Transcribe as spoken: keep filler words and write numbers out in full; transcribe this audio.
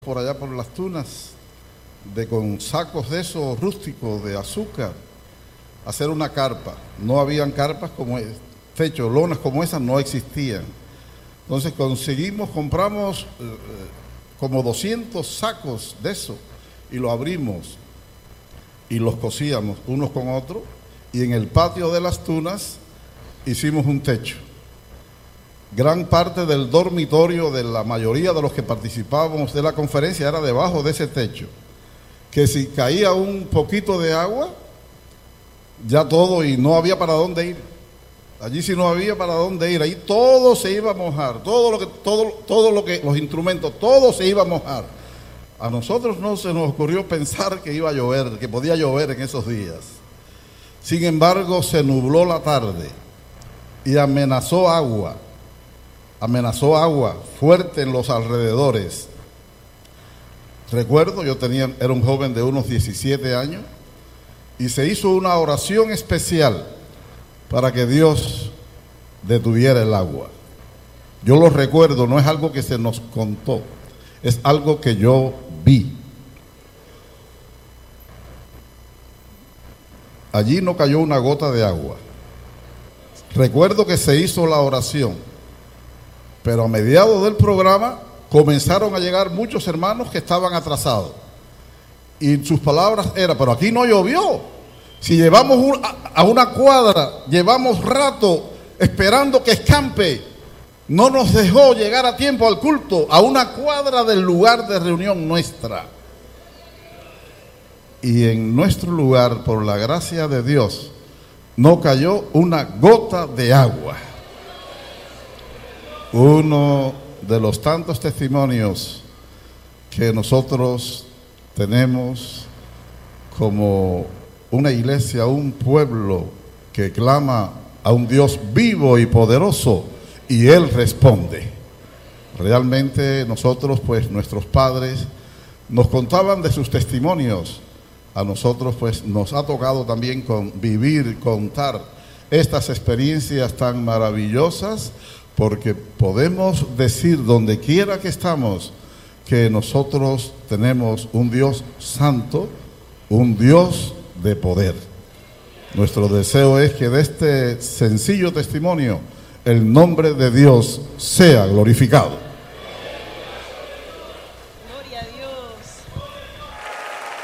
por allá por las tunas, de con sacos de esos rústicos de azúcar, hacer una carpa. No habían carpas como techo, lonas como esas no existían. Entonces conseguimos, compramos eh, como doscientos sacos de eso y lo abrimos y los cosíamos unos con otros, y en el patio de las tunas hicimos un techo. Gran parte del dormitorio de la mayoría de los que participábamos de la conferencia era debajo de ese techo, que si caía un poquito de agua, ya todo, y no había para dónde ir. Allí sí no había para dónde ir, ahí todo se iba a mojar, todo lo que, todo, todo lo que, los instrumentos, todo se iba a mojar. A nosotros no se nos ocurrió pensar que iba a llover, que podía llover en esos días. Sin embargo, se nubló la tarde y amenazó agua. amenazó agua fuerte en los alrededores. Recuerdo, yo tenía, era un joven de unos diecisiete años, y se hizo una oración especial para que Dios detuviera el agua. Yo lo recuerdo, no es algo que se nos contó, es algo que yo vi. Allí no cayó una gota de agua. Recuerdo que se hizo la oración, pero a mediados del programa comenzaron a llegar muchos hermanos que estaban atrasados. Y sus palabras eran: pero aquí no llovió. Si llevamos un, a, a una cuadra, llevamos rato esperando que escampe. No nos dejó llegar a tiempo al culto, a una cuadra del lugar de reunión nuestra. Y en nuestro lugar, por la gracia de Dios, no cayó una gota de agua. Uno de los tantos testimonios que nosotros tenemos como una iglesia, un pueblo que clama a un Dios vivo y poderoso, y Él responde. Realmente nosotros, pues nuestros padres nos contaban de sus testimonios. A nosotros pues nos ha tocado también con vivir, contar estas experiencias tan maravillosas, porque podemos decir donde quiera que estamos que nosotros tenemos un Dios santo, un Dios de poder. Nuestro deseo es que de este sencillo testimonio el nombre de Dios sea glorificado.